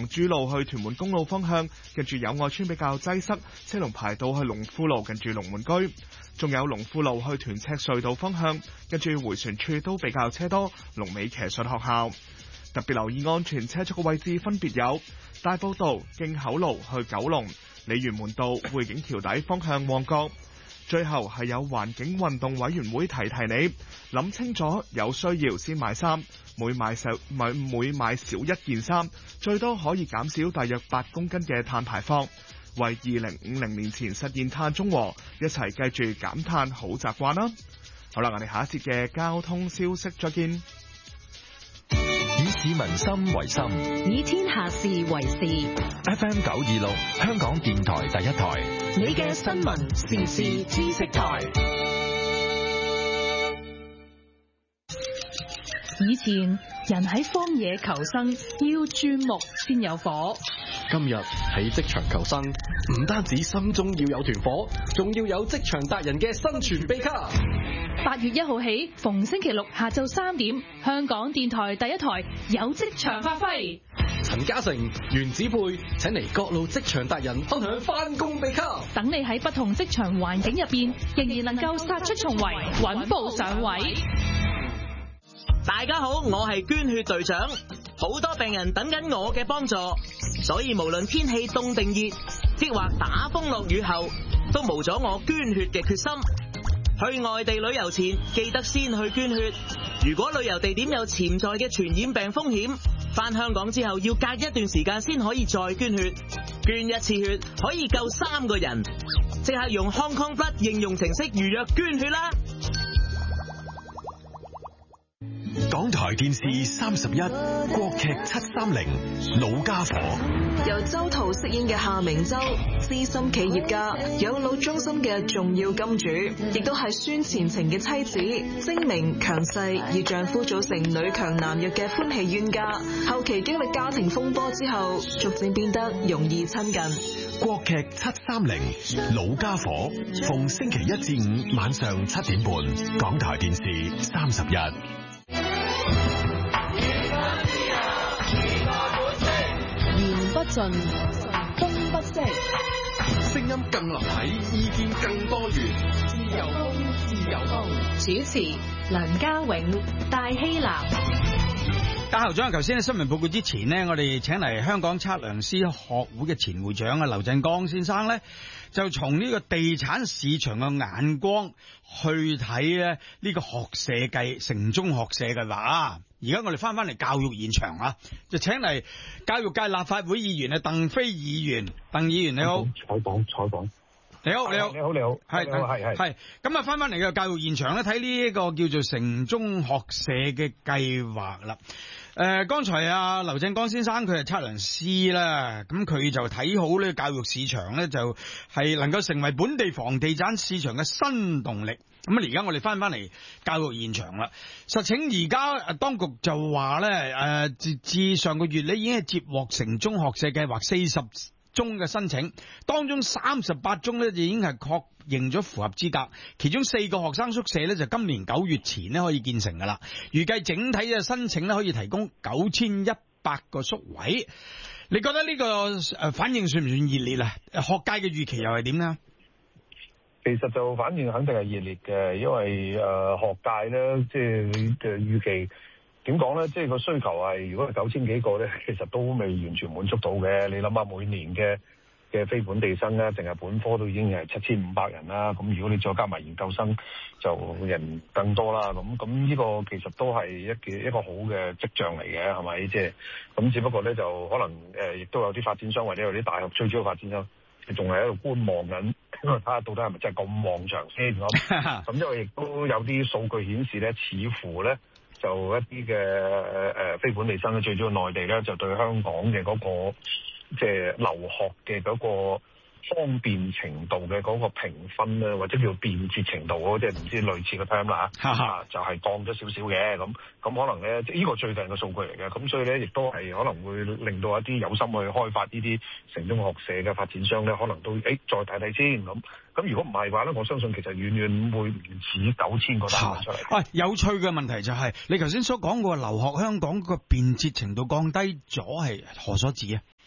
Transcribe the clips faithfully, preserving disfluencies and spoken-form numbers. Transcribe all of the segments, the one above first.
黃珠路去屯門公路方向，跟住友愛村比較擠塞，車龍排到去龍富路，近住龍門居。仲有龍富路去屯赤隧道方向，跟住迴旋處都比較車多，龍尾騎術學校。特別留意安全車速嘅位置分別有大埔道徑口路去九龍、鯉魚門道匯景橋底方向旺角。最後係有環境運動委員會提提你，諗清楚有需要先買衫，每買少每每買少一件衫，最多可以減少大約八公斤嘅碳排放，為二零五零年前實現碳中和，一齊繼續減碳好習慣啦！好啦，我哋下一節嘅交通消息再見。 以市民心為心， 以天下事為事。 F M 九二六，香港電台第一台， 你嘅新聞時事知識台。以前人喺荒野求生，要鑽木先有火。 今日喺職場求生，唔單止心中要有團火，仲要有職場達人嘅生存秘笈。 八月一號起，逢星期六下晝三點，香港電台第一台有職場發揮。 陳嘉誠、袁子佩請嚟各路職場達人分享返工秘笈， 等你喺不同職場環境入邊，仍然能夠殺出重圍，穩步上位。 大家好，我係捐血隊長，好多病人等緊我嘅幫助，所以無論天氣凍定熱，抑或打風落雨後，都無阻我捐血嘅決心。去外地旅遊前，記得先去捐血。如果旅遊地點有潛在嘅傳染病風險，返香港之後要隔一段時間先可以再捐血。捐一次血可以救三個人，即刻用 Hong Kong Blood 應用程式預約捐血啦！ 港台電視三十一，國劇七三零，老家伙。 由周濤飾演嘅夏明洲，資深企業家，養老中心嘅重要金主，亦都係孫前程嘅妻子，精明強勢，與丈夫組成女強男弱嘅歡喜冤家。後期經歷家庭風波之後，逐漸變得容易親近。 國劇七三零，老家伙，逢星期一至五晚上七點半，港台電視三十一。 言不盡，風不息， 聲音更立體，意見更多元。自由風，自由風。 主持梁家永、戴希南。 家校長，頭先喺新聞報告之前呢，我哋請嚟香港測量師學會嘅前會長啊劉振江先生呢，就從呢個地產市場嘅眼光去睇咧呢個學社計城中學社嘅話。而家我哋翻翻嚟教育現場啊，就請嚟教育界立法會議員啊鄧飛議員，鄧議員你好。 採訪採訪。 你好，你好， 你好，你好， 係係係係。咁啊，翻翻嚟嘅教育現場咧，睇呢一個叫做城中學社嘅計劃啦。誒、呃，剛才啊劉振江先生佢係測量師啦，咁佢就睇好呢個教育市場咧，就係、是、能夠成為本地房地產市場嘅新動力。咁啊，而家我哋翻翻嚟教育現場啦。實情而家當局就話咧，誒、呃，截至上個月咧，已經係接獲城中學社計劃四十宗嘅申請，當中三十八宗咧就已經係確認咗符合資格，其中四個學生宿舍咧就今年九月前咧可以建成噶啦。預計整體嘅申請咧可以提供九千一百個宿位。你覺得呢個誒反應算唔算熱烈啊？學界嘅預期又係點呢？ 其實就反應肯定係熱烈嘅，因為誒、呃、學界咧，即係你嘅預期點講咧，即係個需求係如果係九千幾個咧，其實都未完全滿足到嘅。你諗下每年嘅嘅非本地生咧，淨係本科都已經係七千五百人啦。咁如果你再加埋研究生，就人更多啦。咁咁呢個其實都係一嘅一個好嘅跡象嚟嘅，係咪？即係咁，只不過咧就可能誒，亦、呃、都有啲發展商或者有啲大學最主要發展商，仲係喺度觀望緊，睇下到底係咪真係咁旺場先咁。咁因為亦都有啲數據顯示咧，似乎咧就一啲嘅誒非本地生咧，最主要內地咧就對香港嘅嗰、嗰個即係留學嘅嗰個方便程度嘅嗰個評分咧，或者叫便捷程度咯，即係唔知類似嘅 term 啦嚇，就係降咗少少嘅咁。咁可能咧，即係呢個最近嘅數據嚟嘅。咁所以咧，亦都係可能會令到一啲有心去開發呢啲城中學社嘅發展商咧，可能都誒、欸、再睇睇先咁。咁如果唔係嘅話咧，我相信其實遠遠會唔止九千個單位出嚟。喂、 哎，有趣嘅問題就係、是、你頭先所講過留學香港個便捷程度降低咗係何所指啊？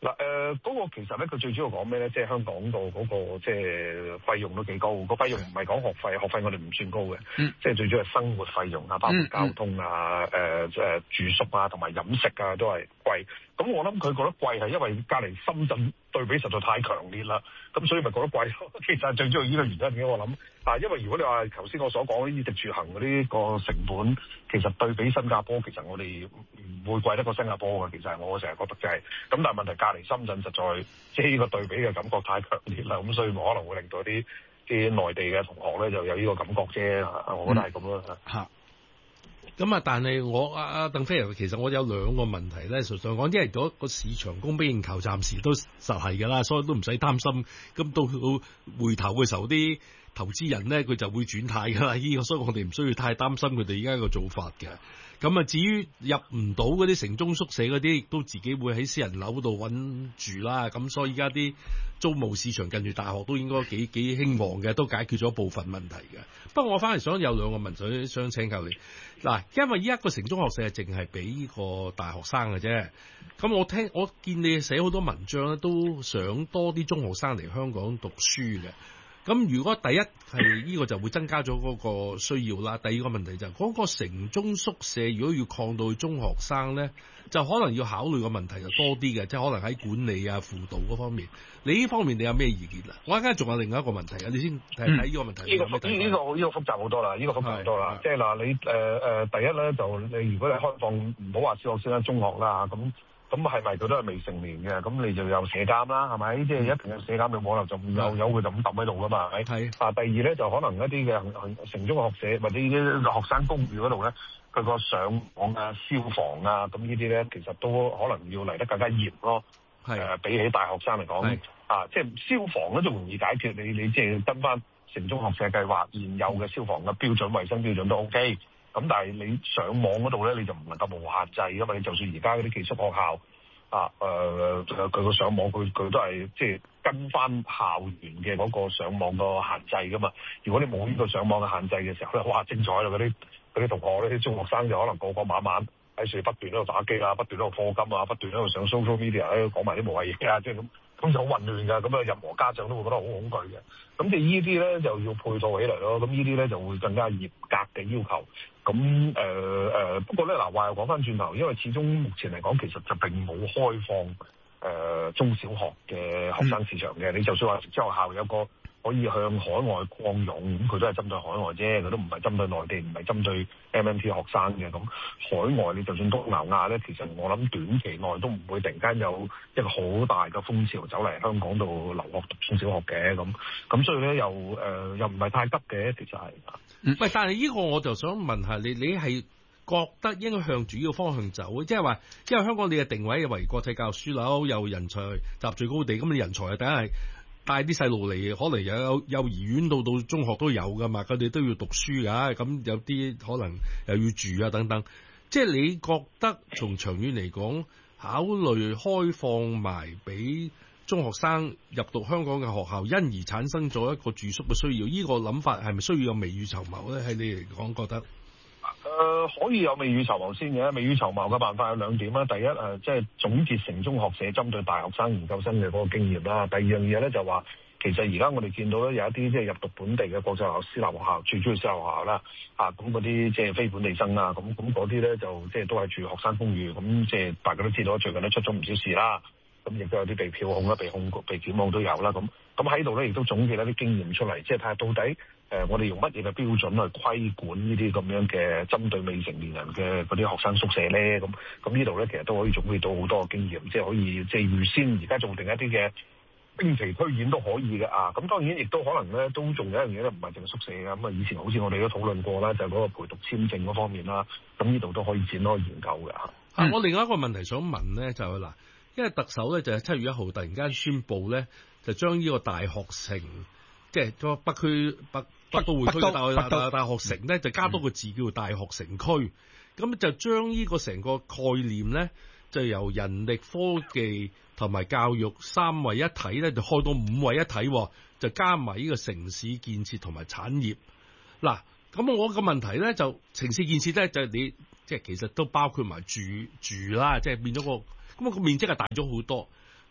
嗱誒，嗰個其實咧，佢最主要講咩咧？即係香港度嗰個即係費用都幾高，個費用唔係講學費，學費我哋唔算高嘅， 嗯、 即係最主要係生活費用啊，包括交通啊、誒、嗯、誒、呃、住宿啊，同埋飲食啊，都係貴。咁我諗佢覺得貴係因為隔離深圳對比實在太強烈啦，咁所以咪覺得貴。其實最主要呢個原因嘅，我諗。但係因為如果你話頭先我所講衣食住行嗰啲個成本，其實對比新加坡，其實我哋唔會貴得過新加坡嘅。其實我成日覺得就係、是、咁，但係問題隔離深圳實在即係呢個對比嘅感覺太強烈啦，咁所以可能會令到啲啲內地嘅同學咧就有呢個感覺啫。我覺得係咁咯嚇。 嗯咁啊！但係我阿阿鄧飛，其實我有兩個問題咧，實際講，因為嗰個市場供不應求，暫時都實係㗎啦，所以都唔使擔心。咁到到回頭嘅時候，啲投資人咧佢就會轉態㗎啦。呢個所以我哋唔需要太擔心佢哋而家個做法嘅。咁啊，至於入唔到嗰啲城中宿舍嗰啲，亦都自己會喺私人樓度揾住啦。咁所以而家啲租務市場近住大學都應該幾幾興旺嘅，都解決咗部分問題嘅。不過我反而想有兩個問題想請教你嗱，因為依一個城中學社淨係俾個大學生嘅啫。咁我聽我見你寫好多文章咧，都想多啲中學生嚟香港讀書嘅。咁如果第一係呢個就會增加咗嗰個需要啦，第二個問題就係、是、嗰、那個城中宿舍如果要擴到去中學生咧，就可能要考慮個問題就多啲嘅，即係可能喺管理啊、輔導嗰方面。你呢方面你有咩意見啊？我啱啱仲有另外一個問題啊，你先睇睇呢個問題。 呢、嗯這個呢、這個呢、這個這個複雜好多啦，呢、這個複雜好多啦。即係嗱，你誒誒、呃、第一咧就你如果你開放唔好話小學先啦，中學啦咁。咁係咪佢都係未成年嘅？咁你就有社監啦，係咪？即係一定有社監，你冇可能就有有佢就咁抌喺度噶嘛？係咪？係。啊，第二咧就可能一啲嘅城中學社或者啲學生公寓嗰度咧，佢個上網啊、消防啊，咁呢啲咧其實都可能要嚟得更加嚴咯。係、呃。比起大學生嚟講，啊，即係消防咧就容易解決，你你即係跟翻城中學社計劃現有嘅消防嘅標準、衛生標準都 O K。咁但係你上網嗰度咧，你就唔能夠無限制，因為你就算而家嗰啲寄宿學校啊，誒佢個上網佢佢都係即係跟翻校園嘅嗰個上網個限制噶嘛。如果你冇呢個上網嘅限制嘅時候咧，哇精彩啦！嗰啲嗰啲同學咧，啲中學生就可能個個晚晚喺處不斷喺度打機啊，不斷喺度課金啊，不斷喺度上 social media 喺度講埋啲無謂嘢啊，即係咁。咁就好混亂㗎，咁啊任何家長都會覺得好恐懼嘅。咁即係呢啲咧就要配套起嚟咯。咁呢啲咧就會更加嚴格嘅要求。咁誒誒，不過咧嗱話又講翻轉頭，因為始終目前嚟講，其實就並冇開放誒、呃、中小學嘅學生市場嘅。你就算話直資學校有個可以向海外擴容，咁佢都係針對海外啫，佢都唔係針對內地，唔係針對 M M T 學生嘅。咁海外你就算東南亞咧，其實我諗短期內都唔會突然間有一個好大嘅風潮走嚟香港度留學讀中小學嘅。咁咁所以咧又誒、呃、又唔係太急嘅，其實係。 唔係，但係呢個我就想問下你，你係覺得應該向住呢個方向走，即係話，因為香港你嘅定位為國際教育樞紐，有人才集聚高地，咁你人才啊，第一係帶啲細路嚟，可能有幼兒園到到中學都有噶嘛，佢哋都要讀書噶，咁有啲可能又要住啊等等。即係你覺得從長遠嚟講，考慮開放埋俾中學生入讀香港嘅學校，因而產生咗一個住宿嘅需要，呢、這個諗法係咪需要有未雨綢繆咧？喺你嚟講，覺得？ 誒、呃、可以有未雨綢繆先嘅，未雨綢繆嘅辦法有兩點啦。第一誒，即、呃、係、就是、總結城中學社針對大學生研究生嘅嗰個經驗啦。第二樣嘢咧就話，其實而家我哋見到咧有一啲即係入讀本地嘅國際學校、私立學校，最中意私立學校啦。啊，咁嗰啲即係非本地生啦，咁咁嗰啲咧就即係都係住學生公寓，咁即係大家都知道最近都出咗唔少事啦。咁亦都有啲被票控啦、被控、被檢控都有啦。咁咁喺度咧，亦都總結一啲經驗出嚟，即係睇下到底誒、呃，我哋用乜嘢嘅標準去規管呢啲咁樣嘅針對未成年人嘅嗰啲學生宿舍咧？咁咁呢度咧，其實都可以總結到好多嘅經驗，即係可以即係預先而家做定一啲嘅兵棋推演都可以嘅啊。咁當然亦都可能咧，都仲有一樣嘢咧，唔係淨係宿舍嘅。咁啊，以前好似我哋都討論過啦，就係、是、嗰個陪讀簽證嗰方面啦。咁呢度都可以展開研究嘅嚇。 啊，我另外一個問題想問咧，就係、是、嗱。因為特首咧就係七月一號突然間宣布咧，就將呢個大學城，即係個北區北北都會區嘅大學大，大學城咧，就加多個字叫做大學城區。咁就將呢個成個概念咧，就由人力科技同埋教育三位一體咧，就開到五位一體，就加埋呢個城市建設同埋產業。嗱，咁我個問題咧就城市建設咧就係你即係其實都包括埋住住啦，即係變咗個。咁啊個面積係大咗好多，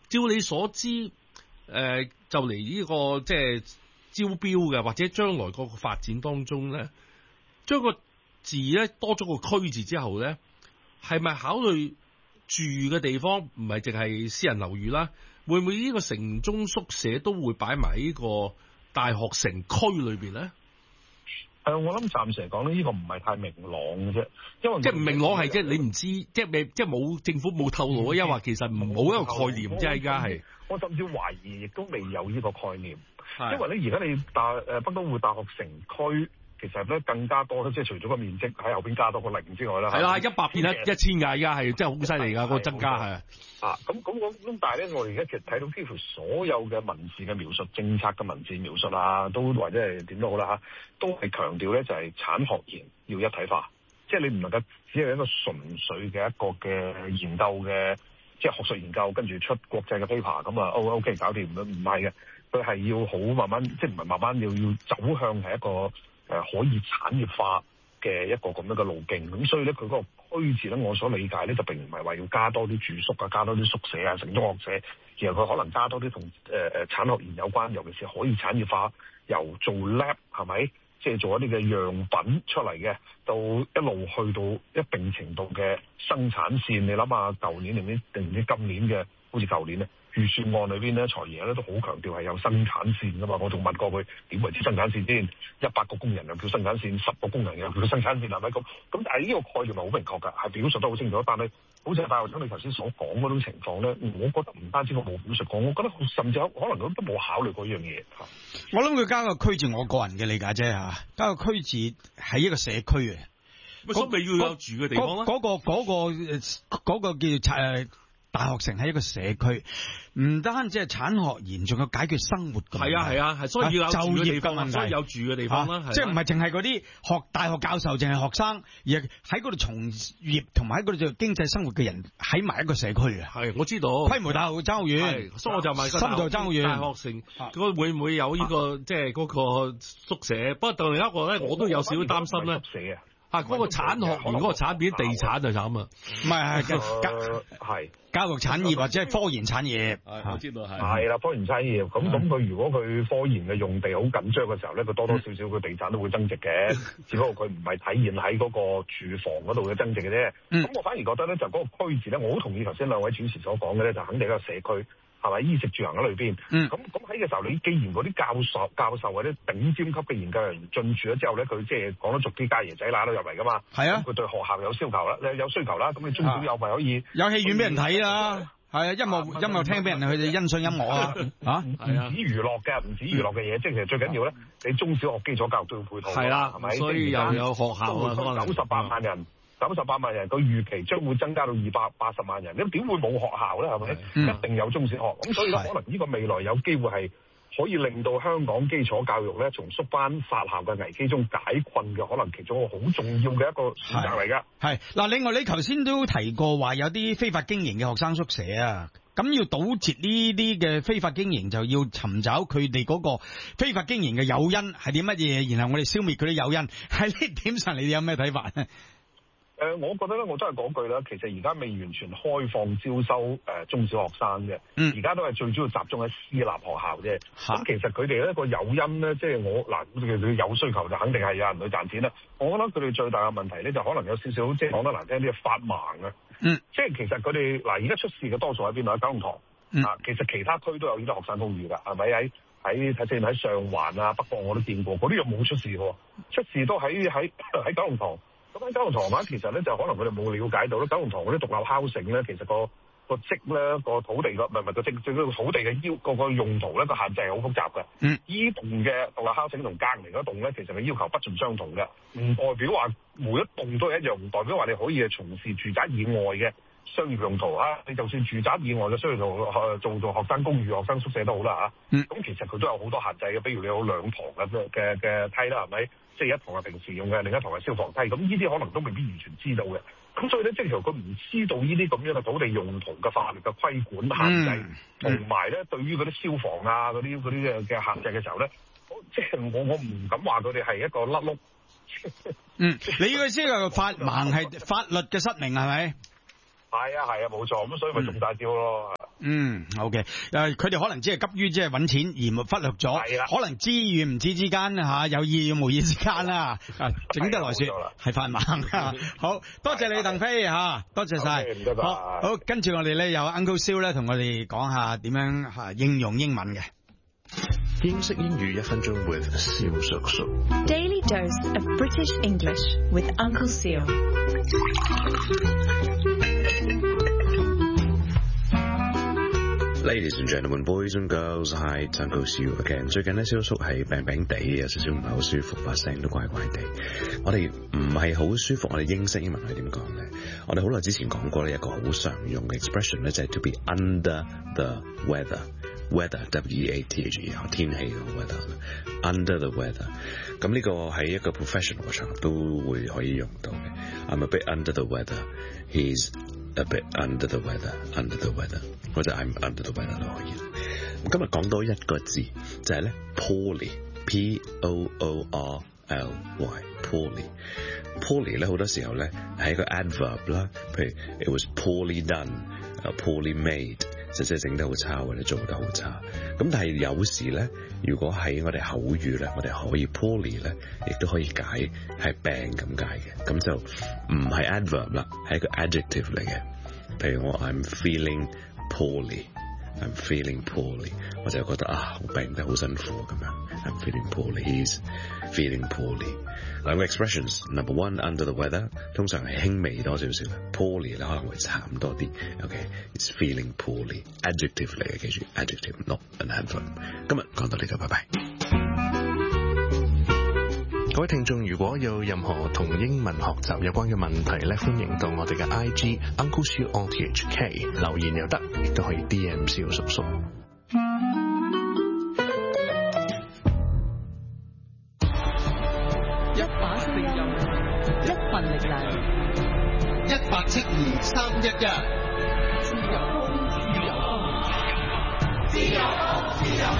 照你所知，誒、呃、就嚟呢、這個即係招標嘅，或者將來個發展當中咧，將個字咧多咗個區字之後咧，係咪考慮住嘅地方唔係淨係私人樓宇啦？會唔會呢個城中宿舍都會擺埋呢個大學城區裏邊咧？ 誒、呃，我諗暫時嚟講呢，呢、這個唔係太明朗嘅啫，因為即係唔明朗係即係你唔知，即係未即係冇政府冇透露，因為其實冇一個概念啫，而家係。 我甚至懷疑亦都未有呢個概念， 係因為咧而家你大誒北都會大學城區。其實咧更加多咧，即係除咗個面積喺後邊加多個零之外啦， 係啦，一百變一一千㗎，而家係真係好犀利㗎，嗰個增加係。 啊，咁咁咁咁，但係咧，我哋而家其實睇到幾乎所有嘅文字嘅描述、政策嘅文字描述啊，都或者係點都好啦嚇，都係強調咧就係產學研要一體化，即係你唔能夠只係一個純粹嘅一個嘅研究嘅，即係學術研究跟住出國際嘅 paper 咁啊，O O K 搞掂唔唔係嘅，佢係要好慢慢，即係唔係慢慢要要走向係一個。誒、呃、可以產業化嘅一個咁樣嘅路徑，咁所以咧佢嗰個區字咧，我所理解咧就並唔係話要加多啲住宿啊，加多啲宿舍啊，城中學社，其實佢可能加多啲同誒誒產學研有關，尤其是可以產業化，由做 lab 係咪，即係做一啲嘅樣品出嚟嘅，到一路去到一定程度嘅生產線。你諗下，舊年定唔知定唔知今年嘅，好似舊年咧。預算案裏邊咧，財爺咧都好強調係有生產線噶嘛。我仲問過佢點為之生產線先？一百個工人又叫生產線，十個工人又叫生產線，係咪咁？咁但係呢個概念係好明確㗎，係表述得好清楚。但係好似大學長你頭先所講嗰種情況咧，我覺得唔單止我冇表述過，我覺得甚至可能都冇考慮過呢樣嘢。 我諗佢加個區字，我個人嘅理解啫嚇，加個區字係一個社區嘅， 咁咪要有住嘅地方咧？ 嗰、嗰個嗰、嗰個嗰、嗰個叫誒大學城係一個社區。唔單止係產學研，仲有解決生活嘅問題。係啊係啊，係所以要有就業嘅問題， 所以有住嘅地方啦。 啊、即係唔係淨係嗰啲學大學教授，淨係學生，而係喺嗰度從業同埋喺嗰度做經濟生活嘅人喺埋一個社區嘅。 係，我知道。規模大學爭好遠， 所以我就問個深度爭好遠。 大學城嗰、啊、會唔會有呢、這個、啊、即係嗰個宿舍？不過另一個咧，我都有少少擔心咧。宿舍啊！啊！嗰、那個產學研嗰個產變地產就慘啊！ 唔係係教係教育產業或者係科研產業。 係我知道係。 係啦，科研產業咁咁佢如果佢科研嘅用地好緊張嘅時候咧，佢多多少少佢地產都會增值嘅。只不過佢唔係體現喺嗰個住房嗰度嘅增值嘅啫。咁、嗯、我反而覺得咧，就嗰個區字咧，我好同意頭先兩位主持所講嘅咧，就肯定係一個社區。係咪衣食住行喺裏邊？咁咁喺嘅時候，你既然嗰啲教授、教授或者頂尖級嘅研究人員進駐咗之後咧，佢即係講得俗啲，家爺仔乸都入嚟噶嘛。係啊，佢對學校有要求啦，有需求啦。咁你中小有咪可以有戲院俾人睇啊？係啊，音樂音樂廳俾人去欣賞音樂啊！嚇，唔止娛樂嘅，唔止娛樂嘅嘢，即係其實最緊要咧，你中小學基礎教育都要配套。係啦，係咪？ 所以又有學校啊， 九十八萬人。九十八萬人，佢預期將會增加到二百八十萬人，咁點會冇學校咧？係咪、嗯？一定有中小學，咁所以咧，可能呢個未來有機會係可以令到香港基礎教育咧，從縮班殺校嘅危機中解困嘅，可能其中一個好重要嘅一個選擇嚟㗎。係嗱，另外你頭先都提過話有啲非法經營嘅學生宿舍啊，咁要堵截呢啲嘅非法經營，就要尋找佢哋嗰個非法經營嘅誘因係啲乜嘢，然後我哋消滅佢啲誘因。喺呢點上，你哋有咩睇法？ 誒、呃，我覺得咧，我真係講句啦，其實而家未完全開放招收誒、呃、中小學生嘅，而、嗯、家都係最主要集中喺私立學校啫。咁其實佢哋咧個誘因咧，即係我嗱，佢有需求就肯定係有人去賺錢啦。我覺得佢哋最大嘅問題咧，就可能有少少即係講得難聽啲嘅發盲啊。嗯，即係其實佢哋嗱，而家出事嘅多數喺邊度？喺九龍塘、嗯、啊，其實其他區都有呢啲學生公寓㗎，係咪喺喺睇先喺上環啊、北角我都見過，嗰啲又冇出事喎，出事都喺喺喺九龍塘。咁喺九龍塘嘅話，其實咧就可能佢哋冇了解到咧，九龍塘嗰啲獨立敲醒咧，其實個個積咧個土地個唔係唔係個積，最緊要土地嘅要個個用途咧個限制係好複雜嘅。嗯，依棟嘅獨立敲醒同隔離嗰棟咧，其實嘅要求不盡相同嘅，唔代表話每一棟都係一樣，唔代表話你可以係從事住宅以外嘅商業用途啊。你就算住宅以外嘅商業用途做做學生公寓、學生宿舍都好啦嚇。嗯，咁其實佢都有好多限制嘅，比如你有兩堂嘅嘅嘅梯啦，係咪？即係一堂係平時用嘅，另一堂係消防梯，咁呢啲可能都未必完全知道嘅。咁所以咧，即係其實佢唔知道呢啲咁樣嘅土地用途嘅法律嘅規管限制，同埋咧對於嗰啲消防啊嗰啲嗰啲嘅嘅限制嘅時候咧，即係我我唔敢話佢哋係一個甩碌。嗯，你嘅意思係法盲係法律嘅失明係咪？係啊係啊，冇錯，咁所以咪中大招咯。嗯嗯 ，OK， 誒，佢哋可能只係急於即係揾錢而忽略咗，可能知與唔知之間嚇有意與無意之間啦，啊，整得來説係發猛啊！好多謝你鄧飛嚇，多謝晒。 唔該晒。 好，好，跟住我哋咧有 Uncle Siu 咧同我哋講下點樣嚇應用英文嘅。 英式英語一分鐘 with 蕭叔叔。 Daily dose of British English with Uncle Siu。 Ladies and gentlemen, boys and girls, hi, Uncle Siu again。最近咧，蕭叔係病病地，有少少唔係好舒服，把聲都怪怪地。我哋唔係好舒服，我哋英式英文係點講咧？我哋好耐之前講過咧，一個好常用嘅 expression 咧，就係 to be under the weather。weather W E A T H E R 天氣嘅 weather，under the weather。咁呢個喺一個 professional 場都會可以用到嘅。I'm a bit under the weather. He's a bit under the weather, under the weather， 或者 I'm under the weather 都可以。今日講多一個字，就係咧 poorly，P O O R L Y，poorly。poorly 咧好多時候咧係一個 adverb 啦，譬如 it was poorly done，poorly made， 即係整得好差或者做得好差。咁但係有時咧，如果喺我哋口語咧，我哋可以 poorly 咧，亦都可以解係病咁解嘅，咁就唔係 adverb 啦，係一個 adjective 嚟嘅。譬如我 I'm feeling poorly，I'm feeling poorly， 我就覺得啊，病得好辛苦咁樣。I'm feeling poorly，he's feeling poorly。兩個 expressions，number one under the weather， 通常係輕微多少少嘅 ，poorly 咧可能會慘多啲。OK，it's feeling poorly，adjective 嚟嘅，記住 adjective，not an adverb。今日講到呢度，拜拜。 各位聽眾，如果有任何同英文學習有關嘅問題咧，歡迎到我哋嘅 I G Uncle Siu O T H K 留言又得，亦都可以 D M 蕭叔叔。 一把聲音，一份力量， 一八七二三一一。 自由風，自由風，自由風，自由風。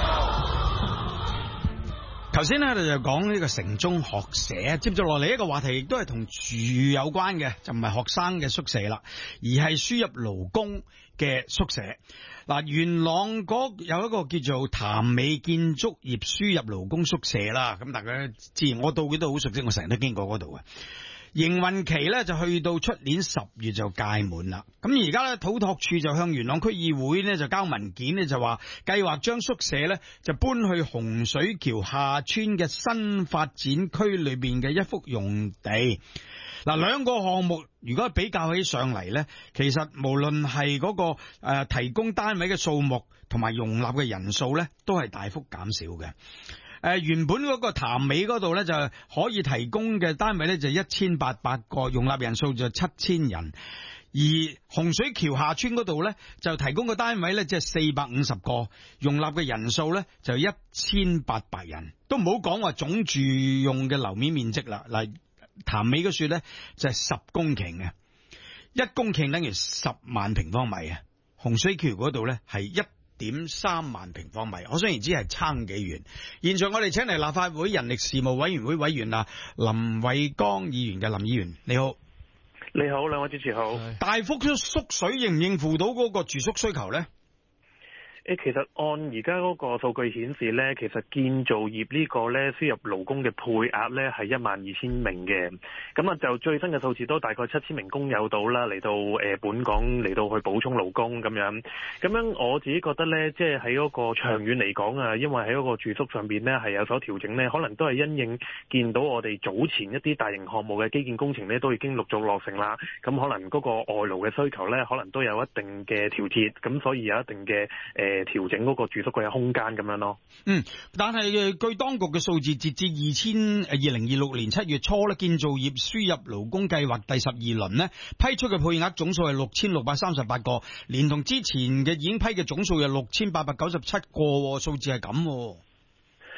頭先咧，我哋就講呢個城中學社，接住落嚟一個話題，亦都係同住有關嘅，就唔係學生嘅宿舍啦，而係輸入勞工嘅宿舍。嗱，元朗嗰有一個叫做潭尾建築業輸入勞工宿舍啦，咁大家自然我到嗰度好熟悉，我成日都經過嗰度嘅。營運期咧就去到出年十月就屆滿啦。咁而家咧土拓署就向元朗區議會呢就交文件呢，就話計劃將宿舍咧就搬去洪水橋下村嘅新發展區裏邊嘅一幅用地。嗱，兩個項目如果比較起上嚟咧，其實無論係嗰個誒、呃、提供單位嘅數目同埋容納嘅人數咧，都係大幅減少嘅。誒、呃，原本嗰個潭尾嗰度咧就可以提供嘅單位咧就一千八百個，容納人數就七千人；而洪水橋下村嗰度咧就提供嘅單位咧即係四百五十個，容納嘅人數咧就一千八百人，都唔好講話總住用嘅樓面面積啦。嗱，潭尾嗰處咧就係十公頃嘅，一公頃等於十萬平方米啊。洪水橋嗰度咧係一點三萬平方米，可想而知係差幾遠。現在我哋請嚟立法會人力事務委員會委員啊林偉江議員嘅，林議員你好。 你好，兩位主持好。 大幅縮水應唔應付到嗰個住宿需求咧？ 誒，其實按而家嗰個數據顯示咧，其實建造業呢個咧輸入勞工嘅配額咧係一萬二千名嘅，咁啊就最新嘅數字都大概七千名工友到啦，嚟到誒本港嚟到去補充勞工咁樣。咁樣我自己覺得咧，即係喺嗰個長遠嚟講啊，因為喺嗰個住宿上邊咧係有所調整咧，可能都係因應見到我哋早前一啲大型項目嘅基建工程咧都已經陸續落成啦，咁可能嗰個外勞嘅需求咧可能都有一定嘅調節，咁所以有一定嘅誒。呃調整嗰個住宿嘅空間咁樣咯。 嗯，但係據當局嘅數字，截至二千誒二零二六年七月初咧，建造業輸入勞工計劃第十二輪咧批出嘅配額總數係六千六百三十八個，連同之前嘅已經批嘅總數有六千八百九十七個，數字係咁。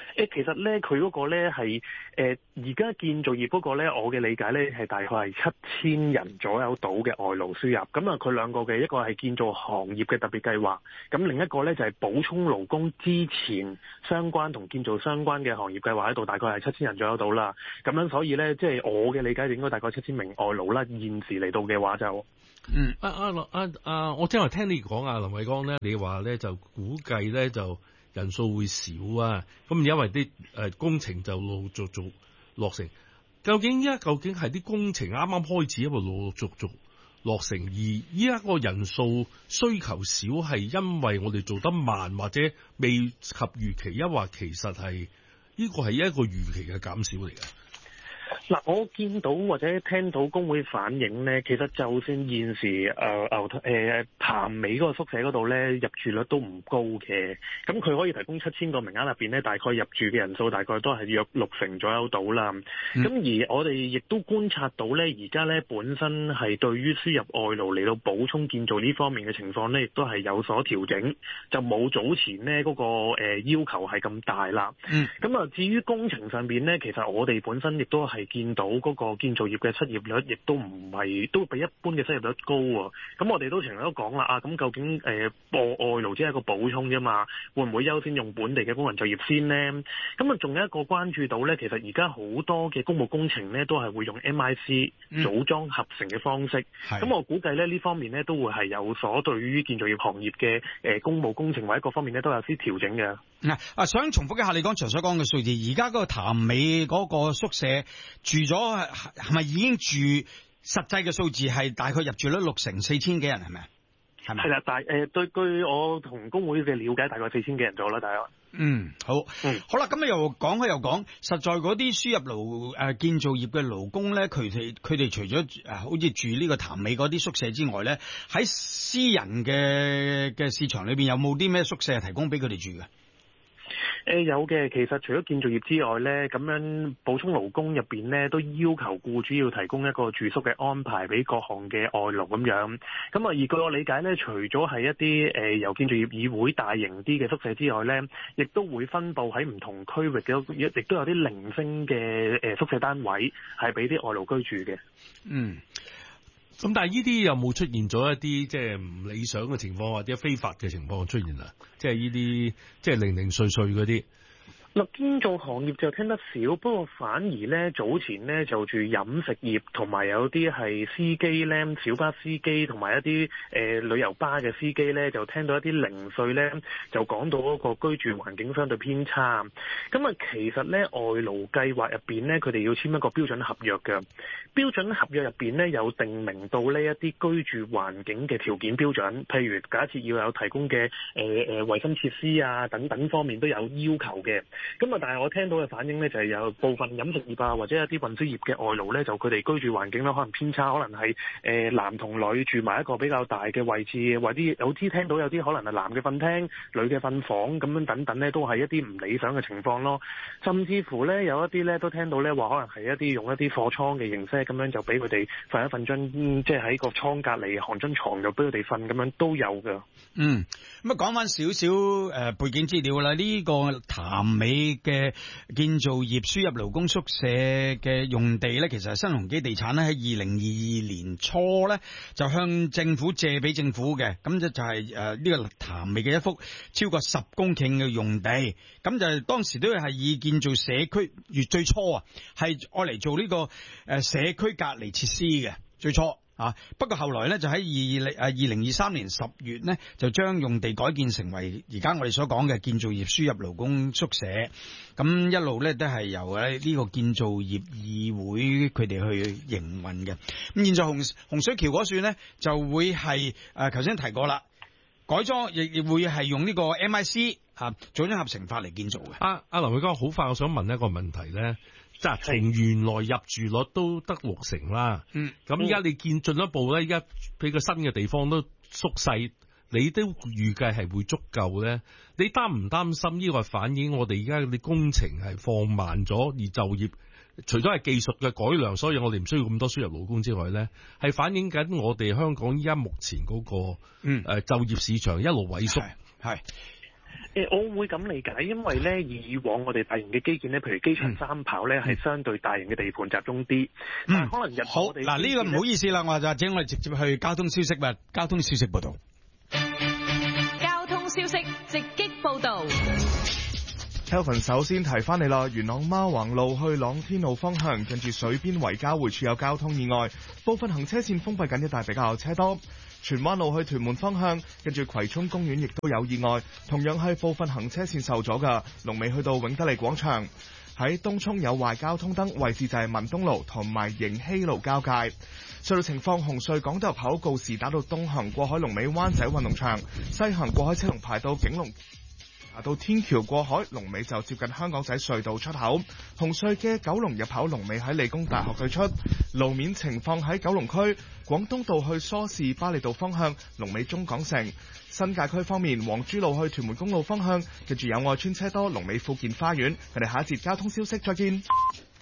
誒，其實咧，佢嗰個咧係誒，而家建造業嗰個咧，我嘅理解咧係大概係七千人左右到嘅外勞輸入。咁啊，佢兩個嘅一個係建造行業嘅特別計劃，咁另一個咧就係補充勞工之前相關同建造相關嘅行業計劃喺度，大概係七千人左右到啦。咁樣所以咧，即係我嘅理解就應該大概七千名外勞啦。現時嚟到嘅話就， 嗯，啊啊啊啊，我正話聽你講啊，林偉江咧，你話咧就估計咧就。人數會少啊，咁因為啲誒工程就陸陸續續落成。究竟依家究竟係啲工程啱啱開始，因為陸陸續續落成，而依家個人數需求少係因為我哋做得慢，或者未及預期，抑或其實係呢個係一個預期嘅減少嚟嘅。 嗱，我見到或者聽到工會反映呢，其實就算現時誒牛誒潭尾嗰個宿舍嗰度呢，入住率都唔高嘅，咁佢可以提供七千個名額入邊呢，大概入住嘅人數大概都係約六成左右到啦。咁、嗯、而我哋亦都觀察到呢，而家呢本身係對於輸入外勞嚟到補充建造呢方面嘅情況呢，亦都係有所調整，就冇早前呢嗰個誒要求係咁大啦。咁、嗯、啊，至於工程上邊呢，其實我哋本身亦都係見到嗰個建造業嘅失業率亦都唔係都比一般嘅失業率高喎。咁我哋都成日都講啦，啊咁究竟誒外外勞只係一個補充啫嘛，會唔會優先用本地嘅工人就業先呢？咁啊，仲有一個關注到呢，其實而家好多嘅公務工程呢，都係會用 M I C 組裝合成嘅方式。咁、嗯、我估計呢，呢方面呢，都會係有所對於建造業行業嘅誒公務工程或者各方面呢，都有啲調整嘅。 嗱啊，想重複一下你剛才所講嘅數字，而家嗰個潭尾嗰個宿舍住咗係咪已經住實際嘅數字係大概入住率六成四千幾人係咪？係咪？係啦，但係誒對據我同工會嘅了解，大概四千幾人左右啦，大概。嗯，好，嗯，好啦，咁啊又講開又講，實在嗰啲輸入勞誒、呃、建造業嘅勞工咧，佢哋佢哋除咗誒、呃、好似住呢個潭尾嗰啲宿舍之外咧，喺私人嘅嘅市場裏邊有冇啲咩宿舍提供俾佢哋住嘅？ 誒有嘅，其實除咗建造業之外咧，咁樣補充勞工入邊咧，都要求僱主要提供一個住宿嘅安排俾各項嘅外勞咁樣。咁啊，而據我理解咧，除咗係一啲誒由建造業議會大型啲嘅宿舍之外咧，亦都會分佈喺唔同區域嘅，亦都有啲零星嘅誒宿舍單位係俾啲外勞居住嘅。嗯。 咁但係呢啲有冇出現咗一啲即係唔理想嘅情況或者非法嘅情況出現啦？即係呢啲即係零零碎碎嗰啲。 嗱，建造行業就聽得少，不過反而咧早前咧就住飲食業同埋有啲係司機咧，小巴司機同埋一啲誒、呃、旅遊巴嘅司機咧，就聽到一啲零碎咧，就講到嗰個居住環境相對偏差。咁啊，其實咧外勞計劃入邊咧，佢哋要簽一個標準合約嘅，標準合約入邊咧有定明到呢一啲居住環境嘅條件標準，譬如假設要有提供嘅誒誒衞生設施啊等等方面都有要求嘅。咁啊，但係我聽到嘅反應呢，就係有部分飲食業啊，或者一啲運輸業嘅外勞呢，就佢哋居住環境呢，可能偏差，可能係誒、呃、男同女住埋一個比較大嘅位置，或者有啲聽到有啲可能係男嘅瞓廳、女嘅瞓房咁樣等等呢，都係一啲唔理想嘅情況咯。甚至乎呢，有一啲呢都聽到呢話，可能係一啲用一啲貨倉嘅形式咁樣就俾佢哋瞓一瞓張，即係喺個倉隔離寒樽床就俾佢哋瞓咁樣都有㗎。嗯，咁啊講翻少少誒背景資料啦，呢、這個潭尾嘅建造業輸入勞工宿舍嘅用地咧，其實係新鴻基地產咧喺二零二二年初咧就向政府借俾政府嘅，咁就就係誒呢個潭尾嘅一幅超過十公頃嘅用地，咁就當時都係以建造社區，越最初啊係愛嚟做呢個誒社區隔離設施嘅最初。啊！不過後來咧，就喺二零誒二零二三年十月呢，就將用地改建成為而家我哋所講嘅建造業輸入勞工宿舍。咁一路咧都係由咧呢個建造業議會佢哋去營運嘅。咁現在洪洪水橋嗰處呢，就會係誒頭先提過啦，改裝亦亦會係用呢個 M I C 啊組裝合成法嚟建造嘅。阿阿林偉江，好快我想問一個問題咧。即係從原來入住率都得六成啦，嗯，咁而家你見進一步咧，而家俾個新嘅地方都縮細，你都預計係會足夠咧？你擔唔擔心呢個反映我哋而家啲工程係放慢咗，而就業除咗係技術嘅改良，所以我哋唔需要咁多輸入勞工之外咧，係反映緊我哋香港依家目前嗰、那個嗯誒、呃、就業市場一路萎縮，係。 誒，我會咁理解，因為咧以往我哋大型嘅基建咧，譬如機場三跑咧，係、嗯、相對大型嘅地盤集中啲。嗯，可能日好嗱，呢、這個唔好意思啦，我就請我哋直接去交通消息啦。交通消息報道。 交通消息直擊報道。 Kelvin 首先提翻你啦，元朗孖橫路去朗天路方向，近住水邊圍交匯處有交通意外，部分行車線封閉緊，一帶比較車多。荃灣路去屯門方向，跟住葵涌公園亦都有意外，同樣係部分行車線受阻㗎。龍尾去到永德利廣場。喺東涌有壞交通燈，位置就係文東路同埋迎禧路交界。隧道情況，紅隧港島入口告士打道東行過海龍尾灣仔運動場，西行過海車龍排到景隆。到天橋過海，龍尾就接近香港仔隧道出口。紅隧嘅九龍入口龍尾喺理工大學對出。路面情況喺九龍區廣東道去梳士巴利道方向，龍尾中港城。新界區方面，黃珠路去屯門公路方向，跟住友愛村車多，龍尾富健花園。我哋下一節交通消息再見。